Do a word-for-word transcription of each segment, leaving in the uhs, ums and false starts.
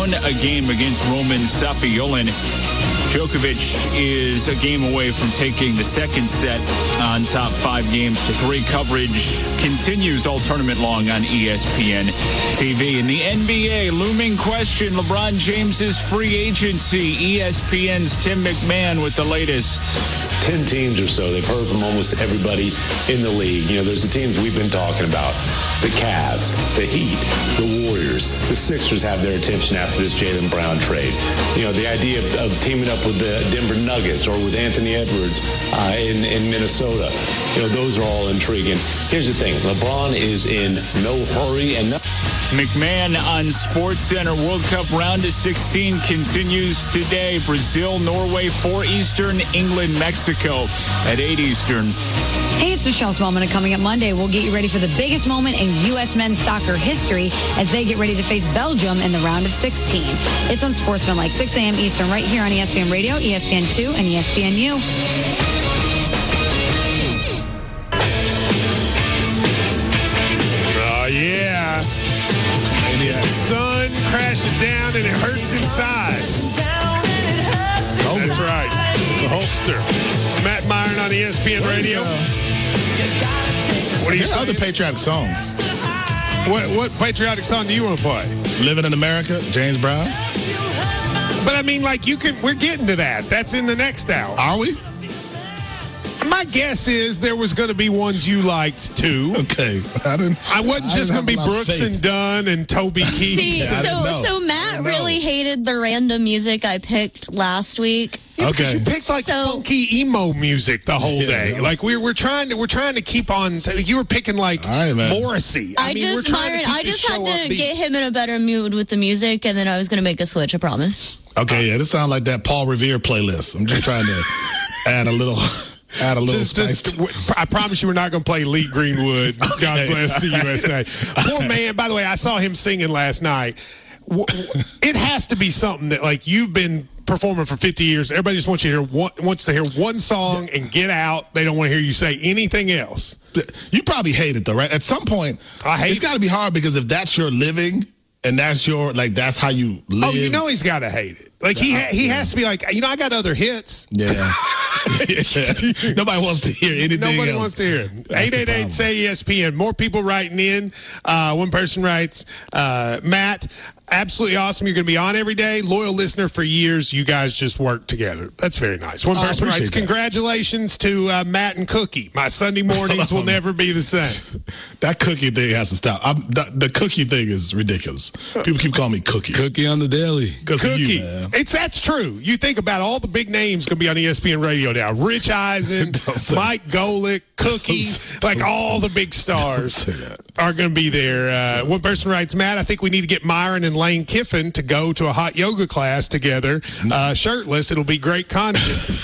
down a game against Roman Safiullin. Djokovic is a game away from taking the second set on top five games to three. Coverage continues all tournament long on E S P N T V. In the N B A, looming question, LeBron James's free agency. E S P N's Tim McMahon with the latest. Ten teams or so. They've heard from almost everybody in the league. You know, there's the teams we've been talking about. The Cavs, the Heat, the Warriors, the Sixers have their attention after this Jaylen Brown trade. You know, the idea of, of teaming up with the Denver Nuggets or with Anthony Edwards uh, in, in Minnesota, you know, those are all intriguing. Here's the thing. LeBron is in no hurry and no- McMahon on SportsCenter. World Cup round of sixteen continues today. Brazil, Norway, four Eastern, England, Mexico at eight Eastern. Hey, it's Michelle Smallman. Coming up Monday, we'll get you ready for the biggest moment in U S men's soccer history as they get ready to face Belgium in the round of sixteen. It's on Sportsman like six a.m. Eastern right here on E S P N Radio, E S P N two, and E S P N U. Oh, yeah. And the sun crashes down and it hurts inside. That's right. The Hulkster. It's Matt Myron on E S P N Radio. What are you saying? Other patriotic songs. What what patriotic song do you want to play? Living in America, James Brown. But I mean, like, you can. We're getting to that. That's in the next hour. Are we? My guess is there was going to be ones you liked too. Okay, I didn't. I wasn't I just going to be Brooks faith. and Dunn and Toby Keith. See, Yeah, I so didn't know. so Matt really hated the random music I picked last week. Yeah, Okay. because you picked like So- funky emo music the whole Yeah, day. yeah. Like we're we're trying to we're trying to keep on. T- you were picking like All right, man. Morrissey. I, mean, we're just, trying Myron, to keep I this just had show to upbeat. get him in a better mood with the music, and then I was going to make a switch. I promise. Okay, yeah, this sounds like that Paul Revere playlist. I'm just trying to add a little, add a little Just, spice. just, w- I promise you, we're not going to play Lee Greenwood. God bless the U S A. Poor man. By the way, I saw him singing last night. W- w- It has to be something that, like, you've been performing for fifty years. Everybody just wants you to hear one, wants to hear one song and get out. They don't want to hear you say anything else. You probably hate it though, right? At some point, I hate it's got to be hard because if that's your living and that's your like that's how you live. Oh, you know he's got to hate it. Like he ha- he has to be like, you know, I got other hits. Yeah. Yeah. Nobody wants to hear anything Nobody else. wants to hear it. eight eight eight say E S P N. More people writing in. Uh, one person writes, uh, Matt, absolutely awesome. You're going to be on every day. Loyal listener for years. You guys just work together. That's very nice. One Oh, I person writes, appreciate that. congratulations to uh, Matt and Cookie. My Sunday mornings will never be the same. That cookie thing has to stop. I'm, the, the cookie thing is ridiculous. People keep calling me Cookie. Cookie on the daily. Because of Cookie. you, man. It's that's true. You think about all the big names going to be on E S P N Radio now. Rich Eisen, Don't say Mike Golick, Cookie, Don't- like don't- all the big stars say that. are going to be there. Uh, one person writes, Matt, I think we need to get Myron and Lane Kiffin to go to a hot yoga class together, uh, shirtless. It'll be great content.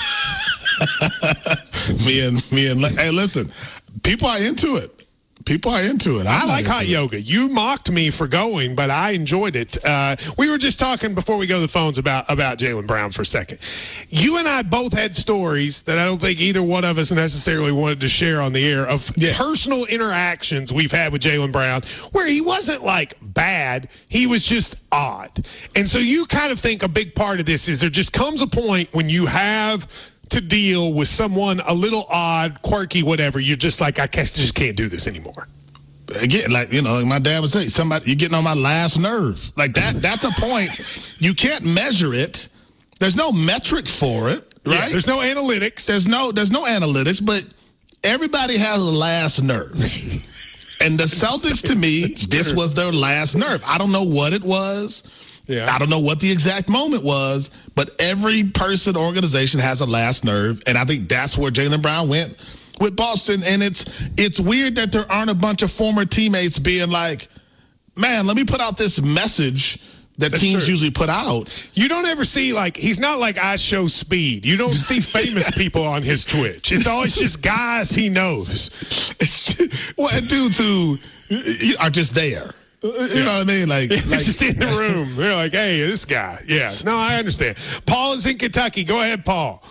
me and me and hey, listen, people are into it. People are into it. I I'm like not hot into it. yoga. You mocked me for going, but I enjoyed it. Uh, we were just talking before we go to the phones about, about Jaylen Brown for a second. You and I both had stories that I don't think either one of us necessarily wanted to share on the air of Yeah. personal interactions we've had with Jaylen Brown where he wasn't like bad. He was just odd. And so you kind of think a big part of this is there just comes a point when you have to deal with someone a little odd, quirky, whatever. You're just like, I guess I just can't do this anymore. Again, like, you know, like my dad would say, somebody, you're getting on my last nerve. Like that, that's a point. You can't measure it. There's no metric for it, right? Yeah, there's no analytics. There's no, there's no analytics, but everybody has a last nerve. And the Celtics, to me, this was their last nerve. I don't know what it was. Yeah. I don't know what the exact moment was, but every person, organization has a last nerve, and I think that's where Jaylen Brown went with Boston. And it's it's weird that there aren't a bunch of former teammates being like, man, let me put out this message that That's teams true. usually put out. You don't ever see, like, he's not like I Show Speed. You don't see famous people on his Twitch. It's always just guys he knows. It's just, well, and dudes who are just there. You Yeah. know what I mean? Like, He's like just in the room. They're like, hey, this guy. Yeah. No, I understand. Paul is in Kentucky. Go ahead, Paul.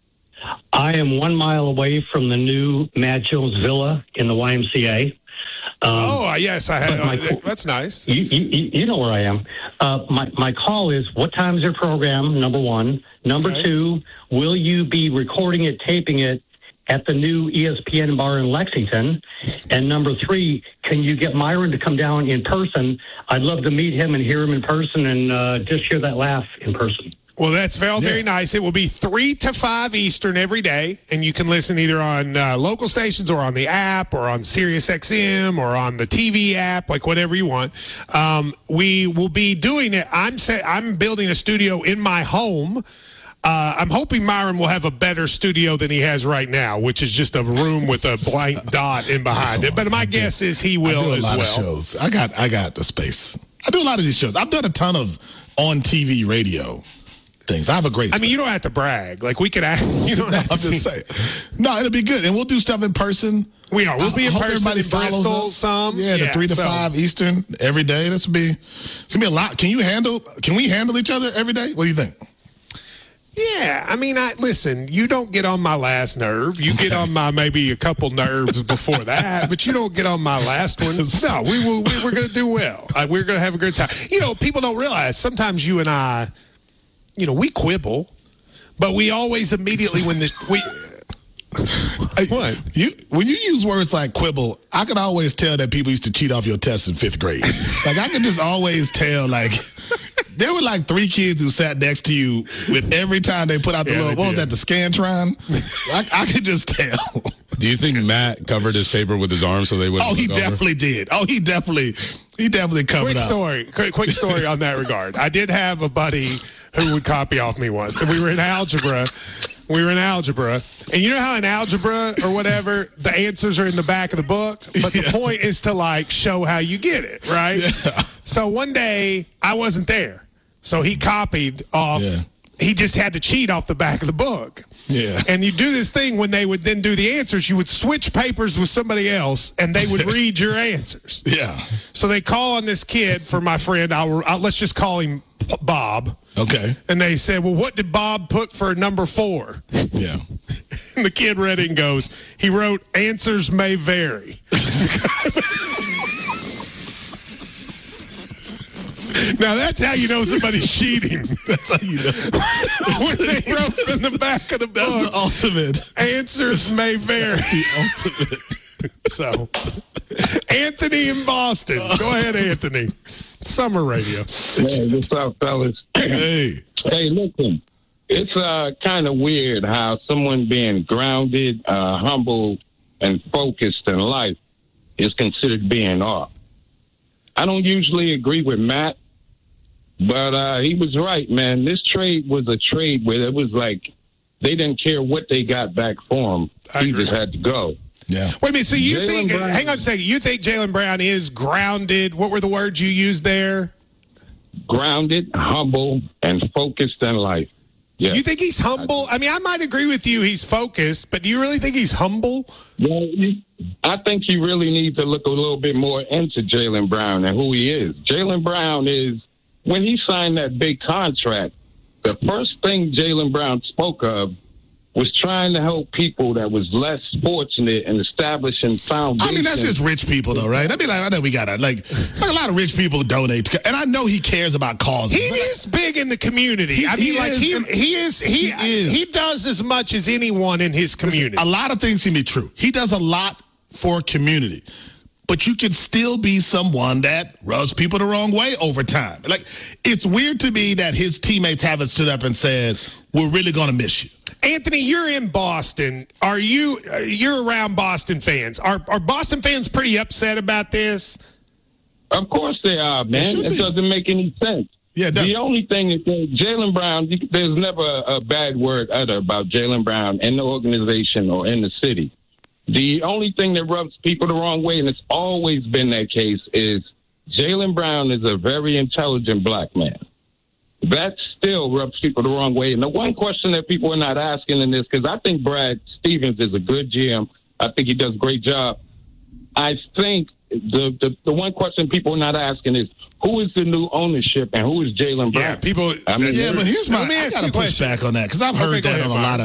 I am one mile away from the new Matt Jones Villa in the Y M C A. oh, yes, I have. My, That's nice. You, you, you know where I am. Uh, my, my call is, what time is your program, number one? Number okay. two, will you be recording it, taping it at the new E S P N bar in Lexington? And number three, can you get Myron to come down in person? I'd love to meet him and hear him in person and uh, just hear that laugh in person. Well, that's very, very yeah. nice. It will be three to five Eastern every day, and you can listen either on uh, local stations or on the app or on Sirius X M or on the T V app, like whatever you want. Um, we will be doing it. I'm say, I'm building a studio in my home. Uh, I'm hoping Myron will have a better studio than he has right now, which is just a room with a blank dot in behind it. But my guess is he will I do a as lot well. Of shows. I got I got the space. I do a lot of these shows. I've done a ton of on T V radio things. I have a great space. I mean, you don't have to brag. Like, we could act. You don't no, have I'm to just saying. No, it'll be good. And we'll do stuff in person. We are. We'll be in I person in Bristol us. some. Yeah, the yeah, three to so. five Eastern every day. This will be, it's going to be a lot. Can you handle, can we handle each other every day? What do you think? Yeah, I mean, I listen, you don't get on my last nerve. You get on my maybe a couple nerves before that, but you don't get on my last one. No, we will, we, we're going to do well. Uh, we're going to have a good time. You know, people don't realize sometimes you and I, you know, we quibble, but we always immediately when the we what you when you use words like quibble, I can always tell that people used to cheat off your tests in fifth grade. Like I can just always tell. Like there were like three kids who sat next to you with every time they put out the yeah, little what was that, the Scantron? I, I could just tell. Do you think Matt covered his paper with his arm so they wouldn't? Oh, he look definitely over? did. Oh, he definitely he definitely covered quick up. Story, quick, quick story on that regard. I did have a buddy who would copy off me once, and we were in algebra. We were in algebra, and you know how in algebra or whatever, the answers are in the back of the book, but the yeah. point is to, like, show how you get it, right? Yeah. So one day, I wasn't there, so he copied off. Yeah. He just had to cheat off the back of the book. Yeah. And you do this thing when they would then do the answers, you would switch papers with somebody else, and they would read your answers. Yeah. So they call on this kid for my friend. I'll, I'll, let's just call him Bob. Okay. And they said, well, what did Bob put for number four? Yeah. And the kid read it and goes, he wrote, answers may vary. Now, that's how you know somebody's cheating. That's how you know. When they wrote from the back of the book. That's the ultimate. Answers may vary. That's the ultimate. So, Anthony in Boston. Go ahead, Anthony. Summer radio. Hey, what's up, fellas? Hey. Hey, listen. It's uh, kind of weird how someone being grounded, uh, humble, and focused in life is considered being off. I don't usually agree with Matt, but uh, he was right, man. This trade was a trade where it was like they didn't care what they got back for him. I he agree. just had to go. Yeah. Wait a minute. So you Jaylen think, Brown, hang on a second, you think Jaylen Brown is grounded? What were the words you used there? Grounded, humble, and focused in life. Yeah. You think he's humble? I mean, I might agree with you he's focused, but do you really think he's humble? Well, I think you really need to look a little bit more into Jaylen Brown and who he is. Jaylen Brown is, when he signed that big contract, the first thing Jaylen Brown spoke of was trying to help people that was less fortunate and establishing foundations. I mean, that's just rich people, though, right? I mean, like, I know we got to, like, like, a lot of rich people donate. To, and I know he cares about causes. He is big in the community. He, I mean, he like, is, he, he is, he, he is. he does as much as anyone in his community. Listen, a lot of things can be true. He does a lot for community. But you can still be someone that rubs people the wrong way over time. Like, it's weird to me that his teammates haven't stood up and said, we're really going to miss you. Anthony, you're in Boston. Are you, uh, you're around Boston fans. Are, are Boston fans pretty upset about this? Of course they are, man. It, it doesn't make any sense. Yeah, the only thing is that Jaylen Brown, there's never a bad word uttered about Jaylen Brown in the organization or in the city. The only thing that rubs people the wrong way, and it's always been that case, is Jaylen Brown is a very intelligent black man. That still rubs people the wrong way. And the one question that people are not asking in this, because I think Brad Stevens is a good G M. I think he does a great job. I think the, the, the one question people are not asking is, who is the new ownership and who is Jaylen Brown? Yeah, people. I mean, yeah, but here's my. Let me I ask got to you a push question. back on that because I've heard Okay, that ahead, on a Mark. lot of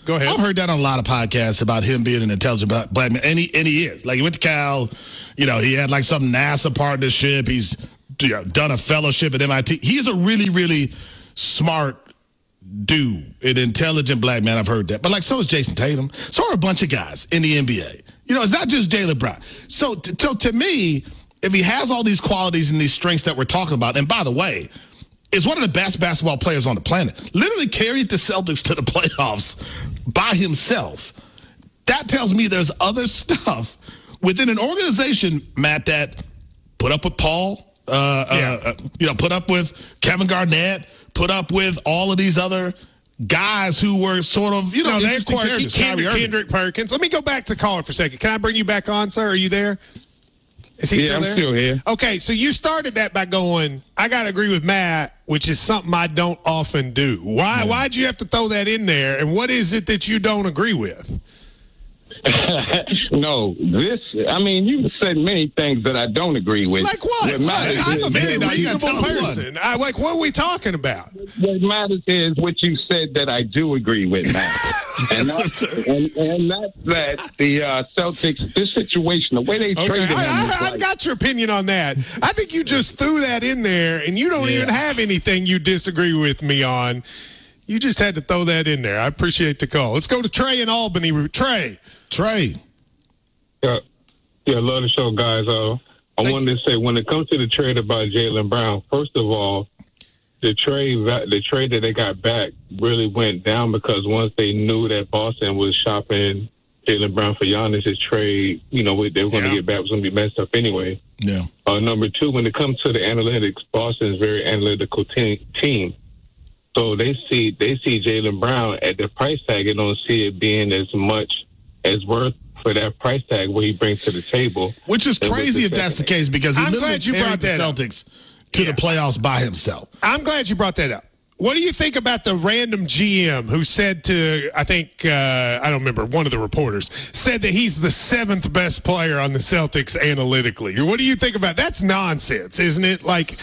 Go ahead. I've heard that on a lot of podcasts about him being an intelligent black man, and he, and he is. Like, he went to Cal, you know, he had like some NASA partnership. He's you know, done a fellowship at M I T. He's a really, really smart dude, an intelligent black man. I've heard that. But like, so is Jason Tatum. So are a bunch of guys in the N B A. You know, it's not just Jaylen Brown. So, t- so to me, if he has all these qualities and these strengths that we're talking about, and by the way, is one of the best basketball players on the planet, literally carried the Celtics to the playoffs by himself. That tells me there's other stuff within an organization, Matt, that put up with Paul, uh, yeah. uh, you know, put up with Kevin Garnett, put up with all of these other guys who were sort of, you know, no, they're interesting quirky. characters. Kendrick, Kendrick Perkins. Let me go back to caller for a second. Can I bring you back on, sir? Are you there? Is he yeah, still there? I'm still here. Okay, so you started that by going, I got to agree with Matt, which is something I don't often do. Why? Yeah. Why'd you have to throw that in there? And what is it that you don't agree with? No, this, I mean, you said many things that I don't agree with. Like what? what I'm a very is, reasonable person. I, like, what are we talking about? What matters is what you said that I do agree with, Matt. and, that's, and, and that's that the uh, Celtics, this situation, the way they okay. traded him. I, I, like, I got your opinion on that. I think you just threw that in there, and you don't yeah. even have anything you disagree with me on. You just had to throw that in there. I appreciate the call. Let's go to Trey in Albany. Trey. Trey. Yeah, yeah, love the show, guys. Uh, I Thank wanted you. to say, when it comes to the trade about Jaylen Brown, first of all, the trade the trade that they got back really went down because once they knew that Boston was shopping Jaylen Brown for Giannis, his trade, you know, they were going to yeah. get back was going to be messed up anyway. Yeah. Uh, number two, when it comes to the analytics, Boston is a very analytical te- team. So they see they see Jaylen Brown at the price tag and don't see it being as much as worth for that price tag what he brings to the table. Which is crazy if that's the case because he I'm literally glad you carried brought the that up. Celtics to Yeah. the playoffs by himself. I'm glad you brought that up. What do you think about the random G M who said to, I think, uh, I don't remember, one of the reporters, said that he's the seventh best player on the Celtics analytically? What do you think about That's nonsense, isn't it? Like,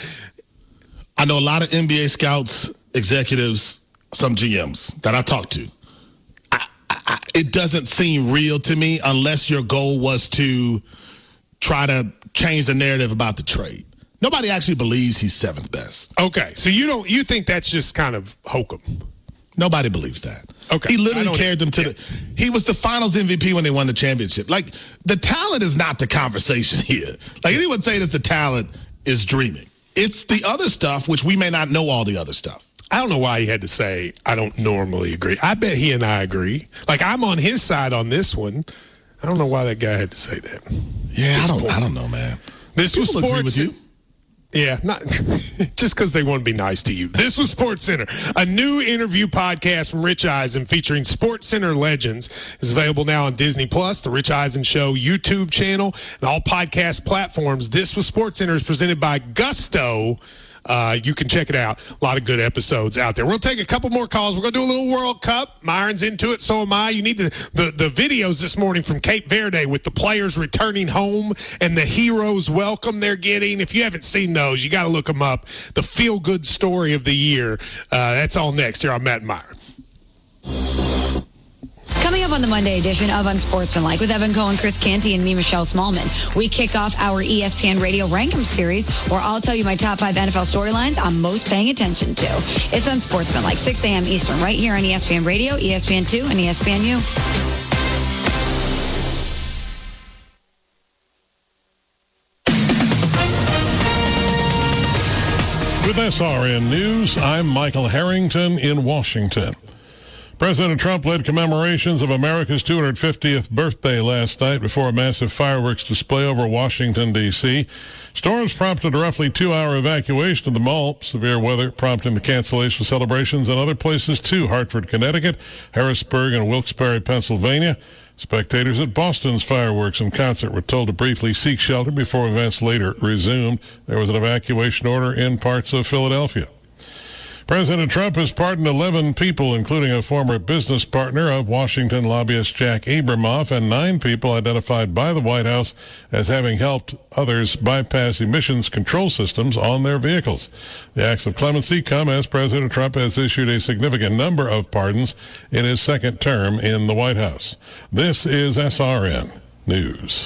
I know a lot of N B A scouts, executives, some G Ms that I talk to. I, I, it doesn't seem real to me unless your goal was to try to change the narrative about the trade. Nobody actually believes he's seventh best. Okay, so you don't you think that's just kind of hokum? Nobody believes that. Okay, he literally I don't- carried them to yeah. the. He was the Finals M V P when they won the championship. Like, the talent is not the conversation here. Like, anyone saying that the talent is dreaming. It's the other stuff, which we may not know all the other stuff. I don't know why he had to say, I don't normally agree. I bet he and I agree. Like, I'm on his side on this one. I don't know why that guy had to say that. Yeah, I don't. I don't know, man. This was People agree sports. with you. Yeah, not just because they want to be nice to you. This was Sports Center, a new interview podcast from Rich Eisen featuring Sports Center legends. Is available now on Disney Plus, the Rich Eisen Show YouTube channel, and all podcast platforms. This was Sports Center is presented by Gusto. Uh, you can check it out. A lot of good episodes out there. We'll take a couple more calls. We're going to do a little World Cup. Myron's into it. So am I. You need to, the, the videos this morning from Cape Verde with the players returning home and the heroes welcome they're getting. If you haven't seen those, you got to look them up. The feel-good story of the year. Uh, that's all next here on Matt and Myron. Coming up on the Monday edition of Unsportsmanlike with Evan Cohen, Chris Canty, and me, Michelle Smallman, we kick off our E S P N Radio Rankum series where I'll tell you my top five N F L storylines I'm most paying attention to. It's Unsportsmanlike, six a.m. Eastern, right here on E S P N Radio, E S P N two, and E S P N U. With S R N News, I'm Michael Harrington in Washington. President Trump led commemorations of America's two hundred fiftieth birthday last night before a massive fireworks display over Washington, D C Storms prompted a roughly two-hour evacuation of the mall. Severe weather prompting the cancellation of celebrations in other places too. Hartford, Connecticut, Harrisburg, and Wilkes-Barre, Pennsylvania. Spectators at Boston's fireworks and concert were told to briefly seek shelter before events later resumed. There was an evacuation order in parts of Philadelphia. President Trump has pardoned eleven people, including a former business partner of Washington lobbyist Jack Abramoff, and nine people identified by the White House as having helped others bypass emissions control systems on their vehicles. The acts of clemency come as President Trump has issued a significant number of pardons in his second term in the White House. This is S R N News.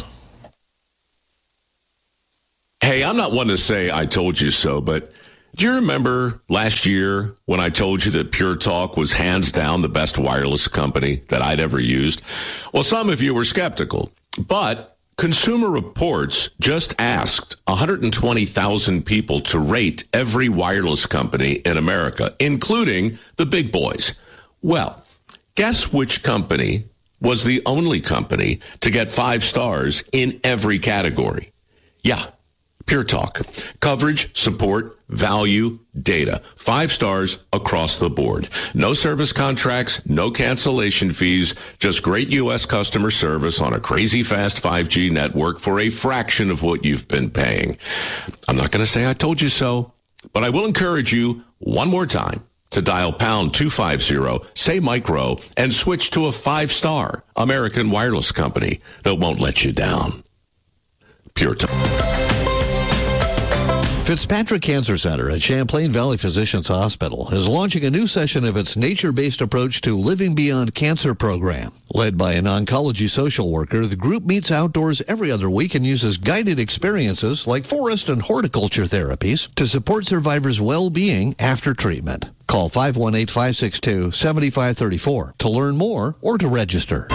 Hey, I'm not one to say I told you so, but do you remember last year when I told you that Pure Talk was hands down the best wireless company that I'd ever used? Well, some of you were skeptical, but Consumer Reports just asked one hundred twenty thousand people to rate every wireless company in America, including the big boys. Well, guess which company was the only company to get five stars in every category? Yeah. Pure Talk. Coverage, support, value, data. Five stars across the board. No service contracts, no cancellation fees, just great U S customer service on a crazy fast five G network for a fraction of what you've been paying. I'm not going to say I told you so, but I will encourage you one more time to dial pound two fifty, say micro, and switch to a five-star American wireless company that won't let you down. Pure Talk. Fitzpatrick Cancer Center at Champlain Valley Physicians Hospital is launching a new session of its nature-based approach to Living Beyond Cancer program. Led by an oncology social worker, the group meets outdoors every other week and uses guided experiences like forest and horticulture therapies to support survivors' well-being after treatment. Call five one eight, five six two, seven five three four to learn more or to register.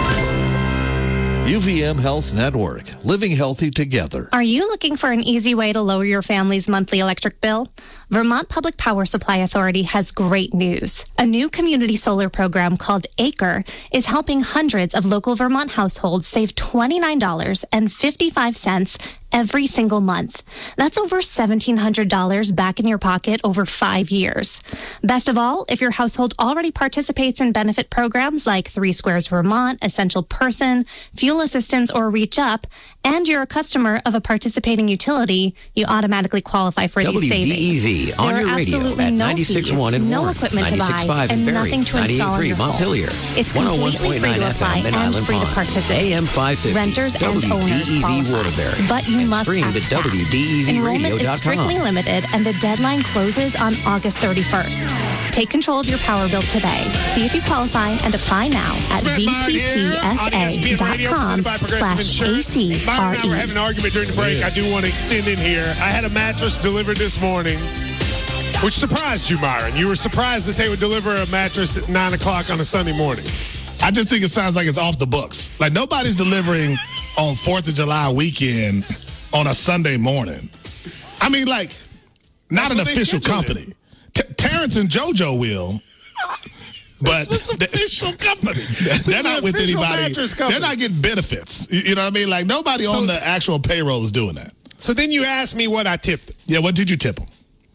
U V M Health Network, living healthy together. Are you looking for an easy way to lower your family's monthly electric bill? Vermont Public Power Supply Authority has great news. A new community solar program called ACRE is helping hundreds of local Vermont households save twenty-nine dollars and fifty-five cents every single month. That's over seventeen hundred dollars back in your pocket over five years. Best of all, if your household already participates in benefit programs like Three Squares Vermont, Essential Person, Fuel Assistance, or Reach Up, and you're a customer of a participating utility, you automatically qualify for these savings. W D E V on your radio at ninety-six point one in no Warren, equipment to ninety-six point five buy, in and Barrie, nothing to install on ninety-eight point three your home. Montpelier, It's one oh one completely point free nine to F apply M in and Island free to Pond, participate. A M five fifty, Renters and W D E V owners qualify. Waterbury, But you and must stream act at fast. W D E V radio Enrollment is dot com. strictly limited, and the deadline closes on August thirty-first. Take control of your power bill today. See if you qualify and apply now at v p p s a dot com slash A C R Myron and I were having an E. argument during the break. I do want to extend in here. I had a mattress delivered this morning, which surprised you, Myron. You were surprised that they would deliver a mattress at nine o'clock on a Sunday morning. I just think it sounds like it's off the books. Like nobody's delivering on fourth of July weekend on a Sunday morning. I mean, like, not That's an what they official scheduled company. T- Terrence and JoJo will. But This was an official company. they're This not is with an official anybody. mattress company. They're not getting benefits. You, you know what I mean? Like nobody So- on the actual payroll is doing that. So then you asked me what I tipped them. Yeah, what did you tip them?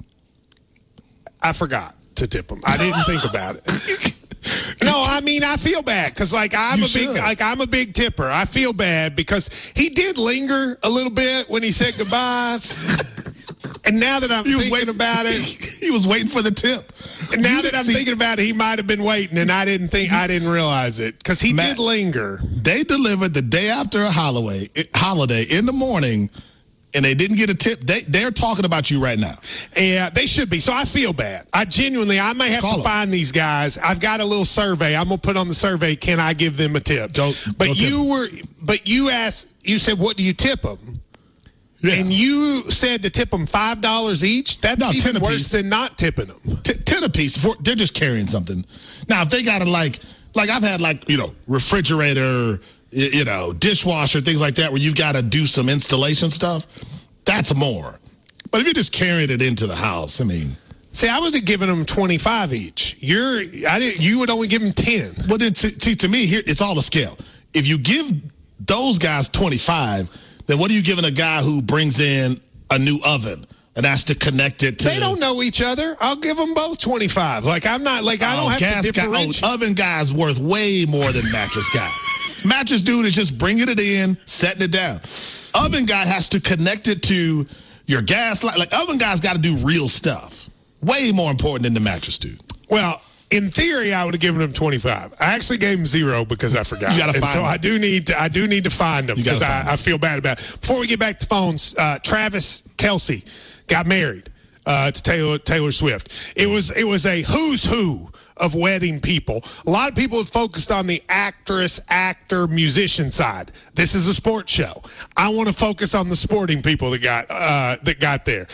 I forgot to tip them. I didn't think about it. No, I mean I feel bad because like I'm You a big should. like I'm a big tipper. I feel bad because he did linger a little bit when he said goodbyes. And now that I'm He was thinking waiting- about it, He was waiting for the tip. and now You that I'm see- thinking about it, he might have been waiting, and I didn't think I didn't realize it because he Matt- did linger. They delivered the day after a holiday, holiday in the morning, and they didn't get a tip. They they're talking about you right now. Yeah, they should be. So I feel bad. I genuinely, I may have Call to 'em. find these guys. I've got a little survey. I'm gonna put on the survey. Can I give them a tip? Don't- But don't tip you 'em. were, but you asked. You said, "What do you tip them?" Yeah. And you said to tip them five dollars each. That's No, even ten worse apiece. than not tipping them. T- ten apiece. For, they're just carrying something. Now, if they got to like, like I've had like, you know, refrigerator, y- you know, dishwasher, things like that, where you've got to do some installation stuff, that's more. But if you're just carrying it into the house, I mean. See, I would have given them twenty-five each. You're, I didn't. You would only give them ten. Well, then, to, to, to me, here it's all a scale. If you give those guys twenty-five, then what are you giving a guy who brings in a new oven and has to connect it to? They don't know each other. I'll give them both twenty-five. Like I'm not. Like I don't Oh, have gas to guy, differentiate. oh, oven guy's worth way more than mattress guy. Mattress dude is just bringing it in, setting it down. Oven guy has to connect it to your gas light. Like oven guy's got to do real stuff. Way more important than the mattress dude. Well, in theory, I would have given him twenty-five. I actually gave him zero because I forgot. You gotta and find so them. I do need to. I do need to find them because I, find I feel bad about it. Before we get back to phones, uh, Travis Kelce got married uh, to Taylor Taylor Swift. It was it was a who's who of wedding people. A lot of people have focused on the actress, actor, musician side. This is a sports show. I want to focus on the sporting people that got uh, that got there.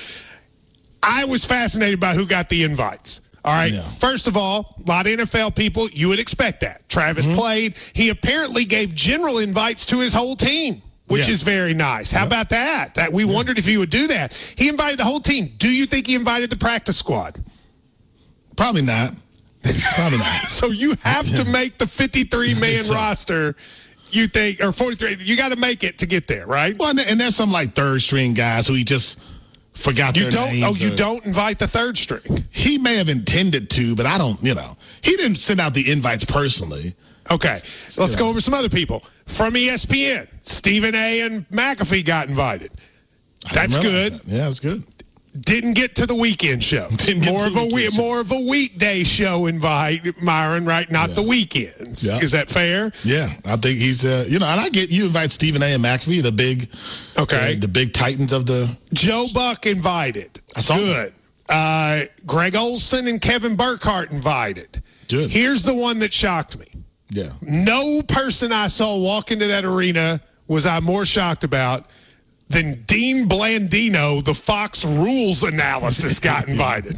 I was fascinated by who got the invites. All right. Yeah. First of all, a lot of N F L people, you would expect that. Travis mm-hmm. played. He apparently gave general invites to his whole team, which yeah. is very nice. How yeah. about that? That we yeah. wondered if he would do that. He invited the whole team. Do you think he invited the practice squad? Probably not. Probably not. So you have to make the fifty-three man so. roster. You think, or forty-three? You got to make it to get there, right? Well, and there's some like third string guys who he just. Forgot you their don't. names Oh, you or, don't invite the third string. He may have intended to, but I don't. You know, he didn't send out the invites personally. Okay, let's yeah. go over some other people from E S P N. Stephen A. and McAfee got invited. That's good. That. Yeah, it's good. Didn't get to the weekend show. More of a we, more of a weekday show invite, Myron. Right? Not yeah. the weekends. Yeah. Is that fair? Yeah, I think he's. Uh, you know, and I get you invite Stephen A. and McAfee, the big. Okay. Uh, the big titans of the. Joe Buck invited. I saw good. Uh, Greg Olson and Kevin Burkhardt invited. Good. Here's the one that shocked me. Yeah. No person I saw walk into that arena was I more shocked about than Dean Blandino, the Fox Rules analysis, got invited.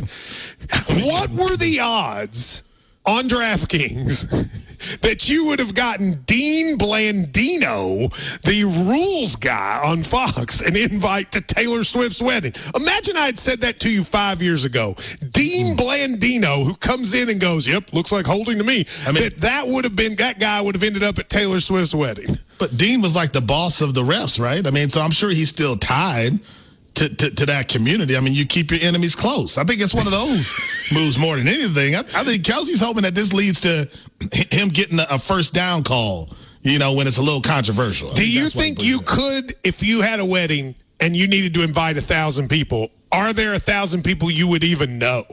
What were the odds on DraftKings that you would have gotten Dean Blandino, the rules guy on Fox, an invite to Taylor Swift's wedding? Imagine I had said that to you five years ago. Dean Blandino, who comes in and goes, yep, looks like holding to me. I mean, that, that would have been, that guy would have ended up at Taylor Swift's wedding. But Dean was like the boss of the refs, right? I mean, so I'm sure he's still tied to, to, to that community. I mean, you keep your enemies close. I think it's one of those moves more than anything. I, I think Kelsey's hoping that this leads to him getting a, a first down call, you know, when it's a little controversial. Do you think you could, if you had a wedding and you needed to invite a thousand people, are there a thousand people you would even know?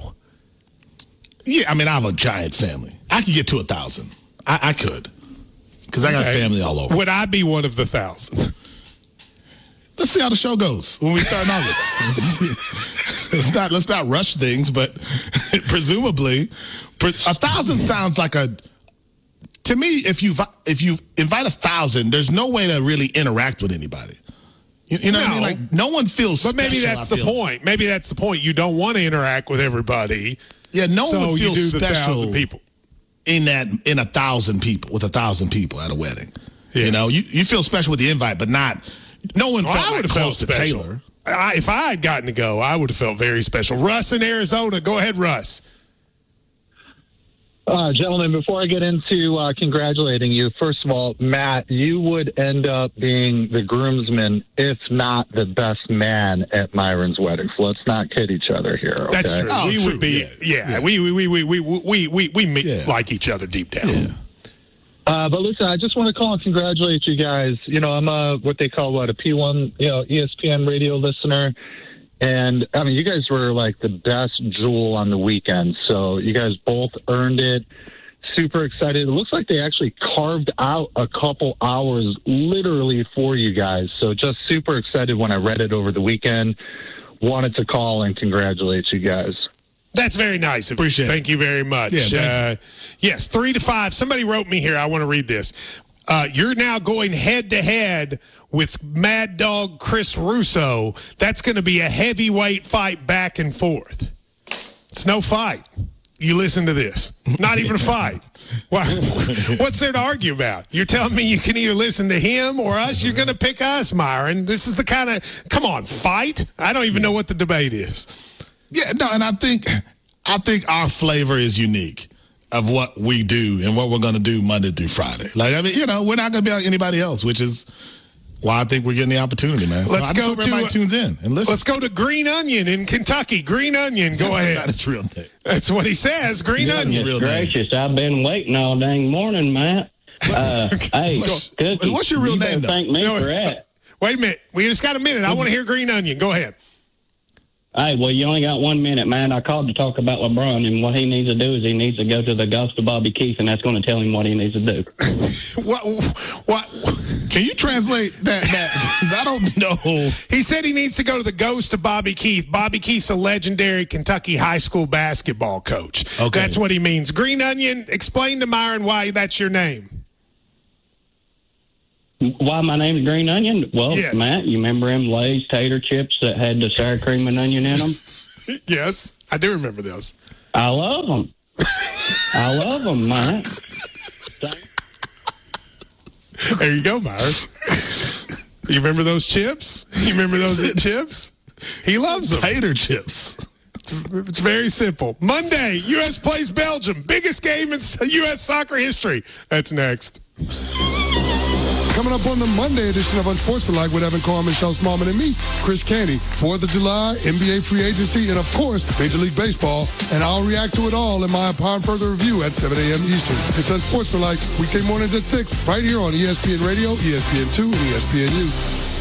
Yeah, I mean, I have a giant family. I could get to a thousand. I, I could. Because I got okay. family all over. Would I be one of the thousand? Let's see how the show goes when we start in August. let's not let's not rush things, but presumably, a thousand sounds like a. To me, if you if you invite a thousand, there's no way to really interact with anybody. You, you know no. what I mean? Like no one feels. But maybe special, that's the point. Maybe that's the point. You don't want to interact with everybody. Yeah, no so one would feel you do special. The thousand people. In that, in a thousand people, with a thousand people at a wedding, yeah. you know, you, you feel special with the invite, but not. No one well, felt I would like have close felt to special. Taylor. I, if I had gotten to go, I would have felt very special. Russ in Arizona, go ahead, Russ. Uh, gentlemen, before I get into uh, congratulating you, first of all, Matt, you would end up being the groomsman, if not the best man at Myron's wedding. So let's not kid each other here. Okay? That's true. Oh, we true. would be, yeah. yeah, yeah. We, we, we, we, we, we, we, we meet, yeah. like each other deep down. Yeah. Uh, but listen, I just want to call and congratulate you guys. You know, I'm a, what they call, what, a P one, you know, E S P N radio listener. And, I mean, you guys were, like, the best jewel on the weekend. So you guys both earned it. Super excited. It looks like they actually carved out a couple hours literally for you guys. So just super excited when I read it over the weekend. Wanted to call and congratulate you guys. That's very nice. Appreciate it. Thank you very much. Yeah, uh, yes, three to five. Somebody wrote me here. I want to read this. Uh, you're now going head-to-head with Mad Dog Chris Russo. That's going to be a heavyweight fight back and forth. It's no fight. You listen to this. Not even a fight. Well, what's there to argue about? You're telling me you can either listen to him or us? You're going to pick us, Myron. This is the kind of, come on, fight? I don't even know what the debate is. Yeah, no, and I think I think our flavor is unique of what we do and what we're going to do Monday through Friday. Like, I mean, you know, we're not going to be like anybody else, which is why I think we're getting the opportunity, man. So let's I go hope everybody to, tunes in and listen. Let's go to Green Onion in Kentucky. Green Onion, go That's ahead. Not his real name. That's what he says. Green yeah, Onion. Goodness gracious, I've been waiting all dang morning, Matt. Uh, hey, Cookie, what's your real you name? Thank me no, for that. Wait a minute. We just got a minute. I want to hear Green Onion. Go ahead. Hey, well, you only got one minute, man. I called to talk about LeBron, and what he needs to do is he needs to go to the Ghost of Bobby Keith, and that's going to tell him what he needs to do. What? What? Can you translate that? Because I don't know. He said he needs to go to the Ghost of Bobby Keith. Bobby Keith's a legendary Kentucky high school basketball coach. Okay. That's what he means. Green Onion, explain to Myron why that's your name. Why my name's Green Onion? Well, Yes. Matt, you remember them Lay's tater chips that had the sour cream and onion in them? Yes, I do remember those. I love them. I love them, Matt. There you go, Myron. You remember those chips? You remember those chips? He loves them. Tater chips. It's, it's very simple. Monday, U S plays Belgium. Biggest game in U S soccer history. That's next. Coming up on the Monday edition of Unsportsmanlike with Evan Carr, Michelle Smallman, and me, Chris Canty. fourth of July, N B A free agency, and of course, Major League Baseball. And I'll react to it all in my upon further review at seven a.m. Eastern. It's Unsportsmanlike, weekday mornings at six, right here on E S P N Radio, E S P N two, and E S P N U.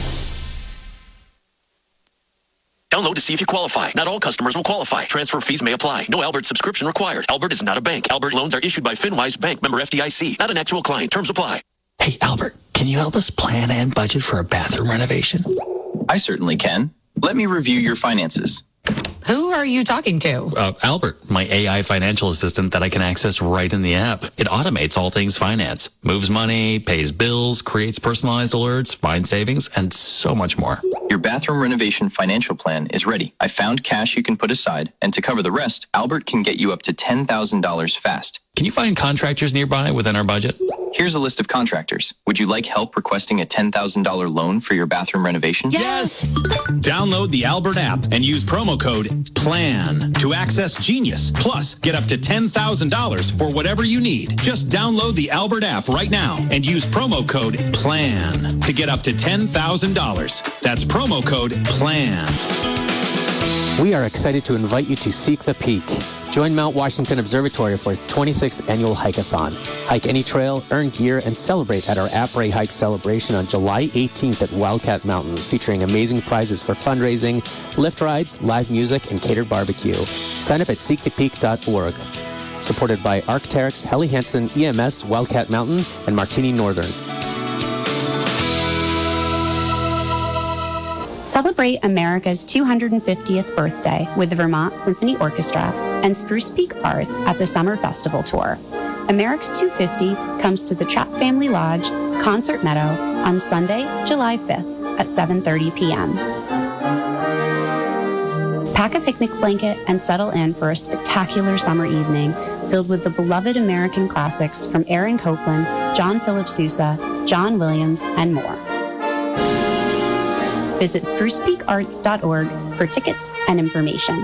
Download to see if you qualify. Not all customers will qualify. Transfer fees may apply. No Albert subscription required. Albert is not a bank. Albert loans are issued by FinWise Bank, member F D I C. Not an actual client. Terms apply. Hey, Albert, can you help us plan and budget for a bathroom renovation? I certainly can. Let me review your finances. Who are you talking to? Uh, Albert, my A I financial assistant that I can access right in the app. It automates all things finance, moves money, pays bills, creates personalized alerts, finds savings, and so much more. Your bathroom renovation financial plan is ready. I found cash you can put aside, and to cover the rest, Albert can get you up to ten thousand dollars fast. Can you find contractors nearby within our budget? Here's a list of contractors. Would you like help requesting a ten thousand dollars loan for your bathroom renovation? Yes! Download the Albert app and use promo code PLAN to access Genius. Plus, get up to ten thousand dollars for whatever you need. Just download the Albert app right now and use promo code PLAN to get up to ten thousand dollars. That's promo code PLAN. We are excited to invite you to Seek the Peak. Join Mount Washington Observatory for its twenty-sixth annual hike-a-thon. Hike any trail, earn gear, and celebrate at our Après Hike celebration on July eighteenth at Wildcat Mountain, featuring amazing prizes for fundraising, lift rides, live music, and catered barbecue. Sign up at seek the peak dot org. Supported by Arc'teryx, Helly Hansen, E M S, Wildcat Mountain, and Martini Northern. Celebrate America's two hundred fiftieth birthday with the Vermont Symphony Orchestra and Spruce Peak Arts at the Summer Festival Tour. America two fifty comes to the Trapp Family Lodge, Concert Meadow, on Sunday, July fifth at seven thirty p.m. Pack a picnic blanket and settle in for a spectacular summer evening filled with the beloved American classics from Aaron Copland, John Philip Sousa, John Williams, and more. Visit spruce peak arts dot org for tickets and information.